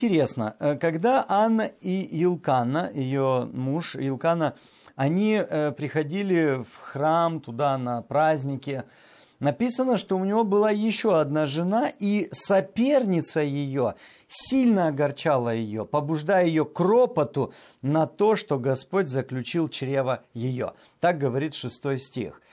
Интересно, когда Анна и Илкана, ее муж Илкана, они приходили в храм туда на праздники, написано, что у него была еще одна жена, и соперница ее сильно огорчала ее, побуждая ее к ропоту на то, что Господь заключил чрево ее. Так говорит 6 стих.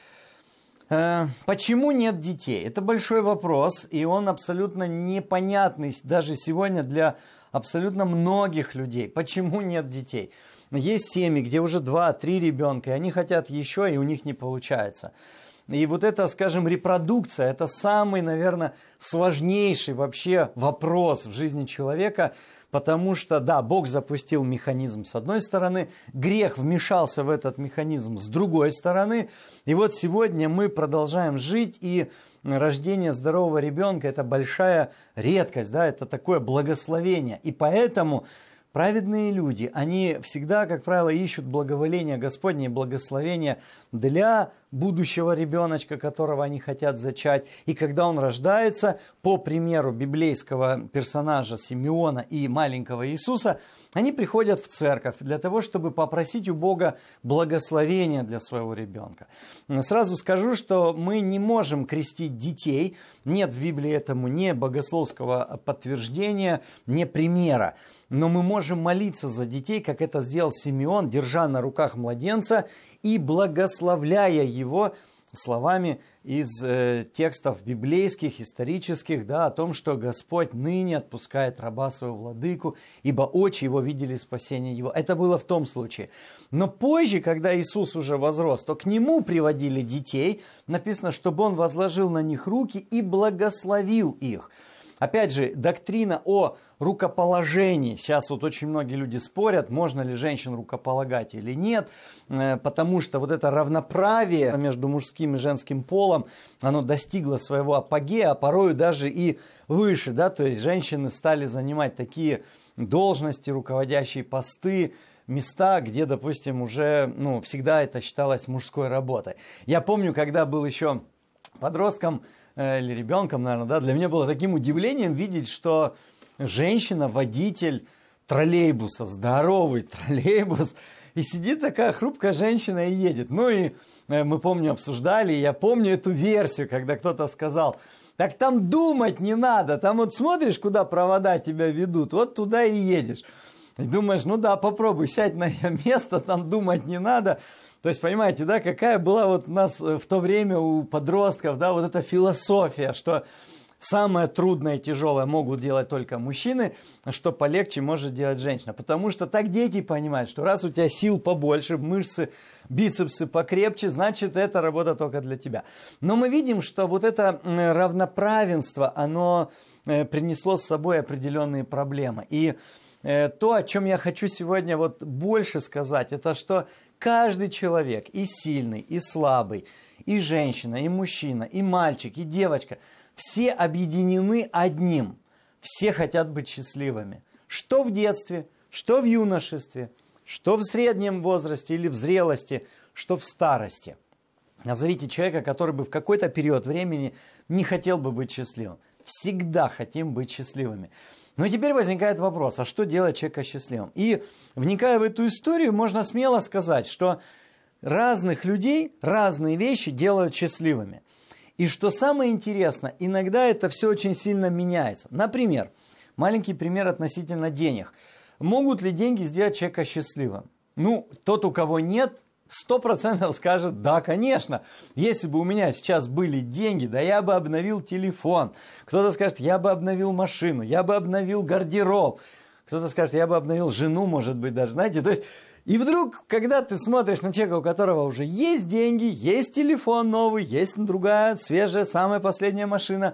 Почему нет детей? Это большой вопрос, и он абсолютно непонятный даже сегодня для абсолютно многих людей. Почему нет детей? Есть семьи, где уже 2-3 ребенка, и они хотят еще, и у них не получается. И вот это, скажем, репродукция, это самый, наверное, сложнейший вообще вопрос в жизни человека, потому что, да, Бог запустил механизм с одной стороны, грех вмешался в этот механизм с другой стороны, и вот сегодня мы продолжаем жить, и рождение здорового ребенка – это большая редкость, да, это такое благословение, и поэтому праведные люди, они всегда, как правило, ищут благоволение Господне и благословения для будущего ребеночка, которого они хотят зачать. И когда он рождается, по примеру библейского персонажа Симеона и маленького Иисуса, они приходят в церковь для того, чтобы попросить у Бога благословения для своего ребенка. Сразу скажу, что мы не можем крестить детей. Нет в Библии этому ни богословского подтверждения, ни примера. Но мы можем молиться за детей, как это сделал Симеон, держа на руках младенца и благословляя его словами из текстов библейских, исторических, да, о том, что Господь ныне отпускает раба своего владыку, ибо очи его видели спасение его. Это было в том случае. Но позже, когда Иисус уже возрос, то к нему приводили детей, написано, чтобы он возложил на них руки и благословил их. Опять же, доктрина о рукоположении. Сейчас вот очень многие люди спорят, можно ли женщин рукополагать или нет, потому что вот это равноправие между мужским и женским полом, оно достигло своего апогея, а порою даже и выше, да, то есть женщины стали занимать такие должности, руководящие посты, места, где, допустим, уже, всегда это считалось мужской работой. Я помню, когда был еще подростком или ребенком, наверное, да, для меня было таким удивлением видеть, что женщина, водитель троллейбуса, здоровый троллейбус, и сидит такая хрупкая женщина и едет. Ну и мы, помню, обсуждали, и я помню эту версию, когда кто-то сказал: так там думать не надо, там вот смотришь, куда провода тебя ведут, вот туда и едешь. И думаешь, ну да, попробуй, сядь на ее место, там думать не надо. То есть, понимаете, да, какая была вот у нас в то время у подростков, да, вот эта философия, что самое трудное и тяжелое могут делать только мужчины, что полегче может делать женщина. Потому что так дети понимают, что раз у тебя сил побольше, мышцы, бицепсы покрепче, значит, эта работа только для тебя. Но мы видим, что вот это равноправенство, оно принесло с собой определенные проблемы. И то, о чем я хочу сегодня вот больше сказать, это что каждый человек, и сильный, и слабый, и женщина, и мужчина, и мальчик, и девочка, все объединены одним. Все хотят быть счастливыми. Что в детстве, что в юношестве, что в среднем возрасте или в зрелости, что в старости. Назовите человека, который бы в какой-то период времени не хотел бы быть счастливым. Всегда хотим быть счастливыми. Но теперь возникает вопрос, а что делать человека счастливым? И, вникая в эту историю, можно смело сказать, что разных людей разные вещи делают счастливыми. И что самое интересное, иногда это все очень сильно меняется. Например, маленький пример относительно денег. Могут ли деньги сделать человека счастливым? Тот, у кого нет, 100% скажет: да, конечно, если бы у меня сейчас были деньги, да я бы обновил телефон. Кто-то скажет: я бы обновил машину, я бы обновил гардероб. Кто-то скажет: я бы обновил жену, может быть, даже, знаете. То есть, и вдруг, когда ты смотришь на человека, у которого уже есть деньги, есть телефон новый, есть другая, свежая, самая последняя машина,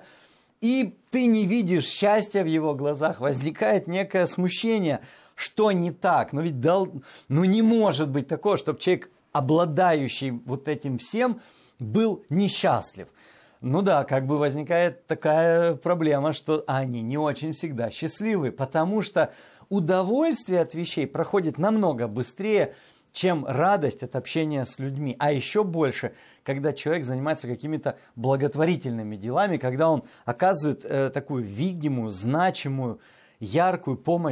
и ты не видишь счастья в его глазах, возникает некое смущение. Что не так? Ведь не может быть такого, чтобы человек, обладающий вот этим всем, был несчастлив. Возникает такая проблема, что они не очень всегда счастливы, потому что удовольствие от вещей проходит намного быстрее, чем радость от общения с людьми. А еще больше, когда человек занимается какими-то благотворительными делами, когда он оказывает такую видимую, значимую, яркую помощь